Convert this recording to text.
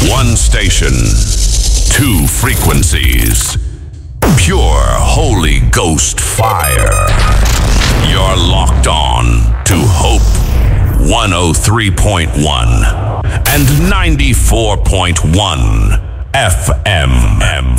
One station, two frequencies. Pure Holy Ghost fire. You're locked on to Hope 103.1 and 94.1 FM.